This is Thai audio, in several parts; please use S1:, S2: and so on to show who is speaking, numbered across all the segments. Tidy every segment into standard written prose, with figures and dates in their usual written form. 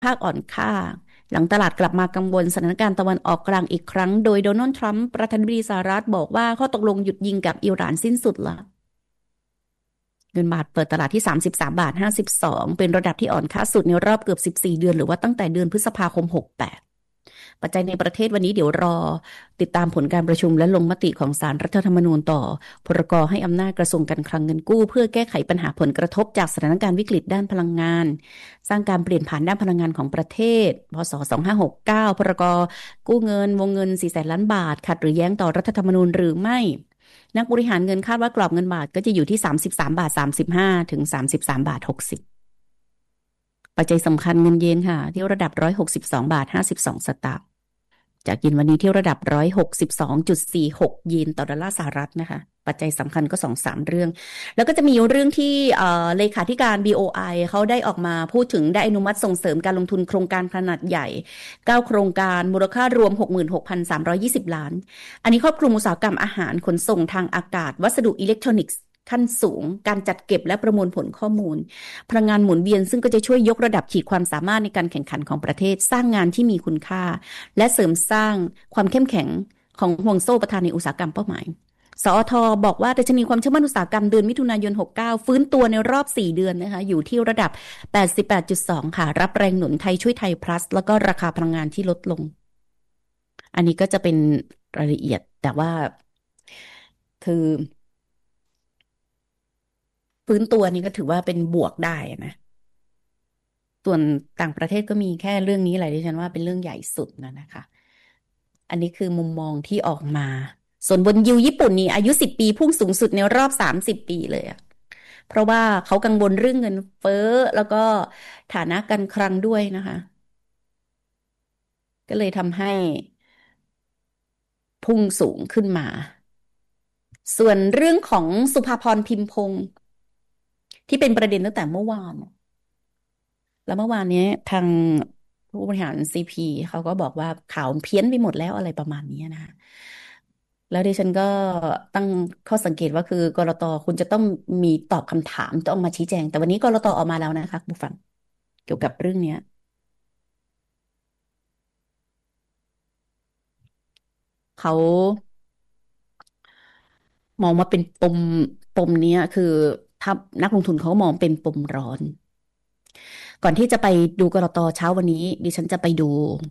S1: ภาคอ่อนค่าหลังตลาดกลับมากังวลสถานการณ์ตะวันออกกลางอีกครั้งโดยโดนัลด์ทรัมป์ประธานาธิบดีสหรัฐบอกว่าข้อตกลงหยุดยิงกับอิหร่านสิ้นสุดละเงินบาทเปิดตลาดที่33.52 บาทเป็นระดับที่อ่อนค่าสุดในรอบเกือบ14เดือนหรือว่าตั้งแต่เดือนพฤษภาคม68ปัจจัยในประเทศวันนี้เดี๋ยวรอติดตามผลการประชุมและลงมติของศาลรัฐธรรมนูญต่อพรกให้อำนาจกระทรวงการคลังเงินกู้เพื่อแก้ไขปัญหาผลกระทบจากสถานการณ์วิกฤตด้านพลังงานสร้างการเปลี่ยนผ่านด้านพลังงานของประเทศพศ2569พรกกู้เงินวงเงิน4 แสนล้านบาทขัดหรือแย้งต่อรัฐธรรมนูญหรือไม่นักบริหารเงินคาดว่ากรอบเงินบาทก็จะอยู่ที่33.35 บาทถึง33.60 บาทปัจจัยสำคัญเงินเยนค่ะที่ระดับ162.52 บาทจากเยนวันนี้ที่ระดับ162.46 เยนต่อดอลลาร์สหรัฐนะคะปัจจัยสำคัญก็2-3เรื่องแล้วก็จะมีเรื่องที่เลขาธิการ BOI เขาได้ออกมาพูดถึงได้อนุมัติส่งเสริมการลงทุนโครงการขนาดใหญ่9โครงการมูลค่ารวม 66,320 ล้านอันนี้ครอบคลุมอุตสาหกรรมอาหารขนส่งทางอากาศวัสดุอิเล็กทรอนิกส์ขั้นสูงการจัดเก็บและประมวลผลข้อมูลพลังงานหมุนเวียนซึ่งก็จะช่วยยกระดับขีดความสามารถในการแข่งขันของประเทศสร้างงานที่มีคุณค่าและเสริมสร้างความเข้มแข็งของห่วงโซ่ประทานในอุตสาหกรรมเป้าหมายสอทบอกว่าดัชนีความเชื่อมั่นอุตสาหกรรมเดือนมิถุนายน69ฟื้นตัวในรอบ4เดือนนะคะอยู่ที่ระดับ 88.2 ค่ะรับแรงหนุนไทยช่วยไทย plus แล้วก็ราคาพลังงานที่ลดลงอันนี้ก็จะเป็นรายละเอียดแต่ว่าคือฟื้นตัวนี้ก็ถือว่าเป็นบวกได้นะส่วนต่างประเทศก็มีแค่เรื่องนี้แหละที่ฉันว่าเป็นเรื่องใหญ่สุดนะคะอันนี้คือมุมมองที่ออกมาส่วนบนยูญี่ปุ่นนี่อายุ10 ปีพุ่งสูงสุดในรอบ30 ปีเลยอะเพราะว่าเขากังวลเรื่องเงินเฟ้อแล้วก็ฐานะการคลังด้วยนะคะก็เลยทำให้พุ่งสูงขึ้นมาส่วนเรื่องของสุภาพรพิมพงษ์ที่เป็นประเด็นตั้งแต่เมื่อวาน แล้วเมื่อวานนี้ทางผู้บริหารซีพีเขาก็บอกว่าข่าวเพี้ยนไปหมดแล้วอะไรประมาณนี้นะคะแล้วดิฉันก็ตั้งข้อสังเกตว่าคือกลตคุณจะต้องมีตอบคำถามต้องมาชี้แจงแต่วันนี้กลตออกมาแล้วนะคะผู้ฟังเกี่ยวกับเรื่องเนี้ยเขามองว่าเป็นปมเนี้ยคือถ้านักลงทุนเขาก็มองเป็นปมร้อนก่อนที่จะไปดูกลตเช้าวันนี้ดิฉันจะไปดู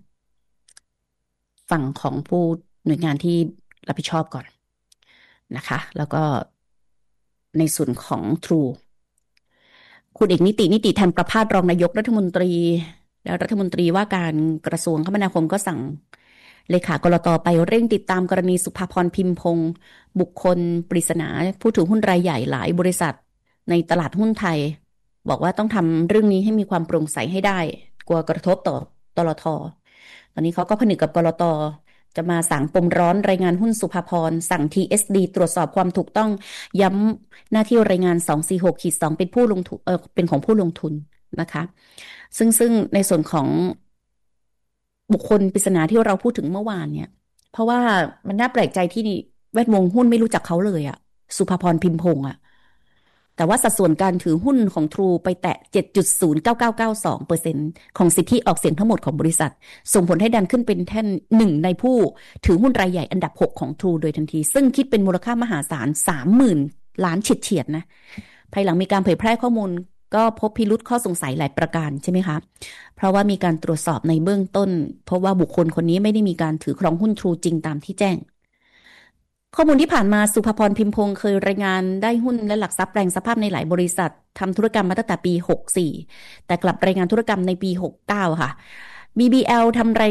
S1: ฝั่งของผู้หน่วยงานที่รับผิดชอบก่อน นะคะแล้วก็ในส่วนของ True คุณเอกนิติธรรมประภาสรองนายกรัฐมนตรีและรัฐมนตรีว่าการกระทรวงคมนาคมก็สั่งเลขากลตไปเร่งติดตามกรณีสุภาพรพิมพงศ์บุคคลปริศนาผู้ถือหุ้นรายใหญ่หลายบริษัทในตลาดหุ้นไทยบอกว่าต้องทำเรื่องนี้ให้มีความโปร่งใสให้ได้กลัวกระทบต่อตลทตอนนี้เขาก็ผนึกกับกลตจะมาสั่งปมร้อนรายงานหุ้นสุภาพรสั่ง TSD ตรวจสอบความถูกต้องย้ำหน้าที่รายงาน246-2เป็นผู้ลงทุนเป็นของผู้ลงทุนนะคะซึ่งในส่วนของบุคคลปริศนาที่เราพูดถึงเมื่อวานเนี่ยเพราะว่ามันน่าแปลกใจที่แวดวงหุ้นไม่รู้จักเขาเลยอะสุภาพรพิมพงษ์อะแต่ว่าสัดส่วนการถือหุ้นของ True ไปแตะ7.09992%ของสิทธิออกเสียงทั้งหมดของบริษัทส่งผลให้ดันขึ้นเป็นแท่นหนึ่งในผู้ถือหุ้นรายใหญ่อันดับ6ของ True โดยทันทีซึ่งคิดเป็นมูลค่ามหาศาล30,000 ล้านเฉียดๆนะภายหลังมีการเผยแพร่ข้อมูลก็พบพิรุธข้อสงสัยหลายประการใช่ไหมคะเพราะว่ามีการตรวจสอบในเบื้องต้นเพราะว่าบุคคลคนนี้ไม่ได้มีการถือครองหุ้น True จริงตามที่แจ้งข้อมูลที่ผ่านมาสุภพรพิมพงศ์เคยรายงานได้หุ้นและหลักทรัพย์แปลงสภาพในหลายบริษัททำธุรกรรมมาตั้งแต่ปี64แต่กลับรายงานธุรกรรมในปี69ค่ะ BBL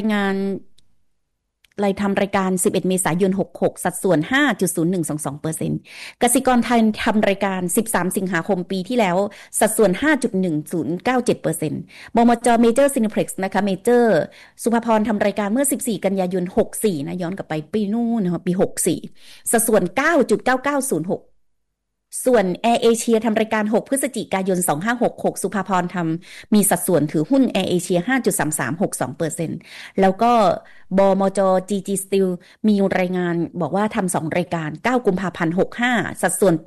S1: ทำรายการ11เมษายน66สัดส่วน 5.0122%กสิกรไทยทำรายการ13สิงหาคมปีที่แล้วสัดส่วน 5.1097%บมจเมเจอร์ซินิเพล็กซ์นะคะเมเจอร์สุภพรทำรายการเมื่อ14กันยายน64นะย้อนกลับไปปีนู่นนะคะปี64สัดส่วน 9.9906 ส่วนแอร์เอเชียทำรายการ6พฤศจิกายน2566สุภาพรทำมีสัดส่วนถือหุ้นแอร์เอเชีย5.3362%แล้วก็บมจ GG Steel มีรายงานบอกว่าทำ2รายการ9กุมภาพันธ์65สัดส่วน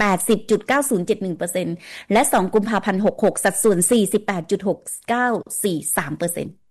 S1: 80.9071%และ2กุมภาพันธ์66สัดส่วน48.6943%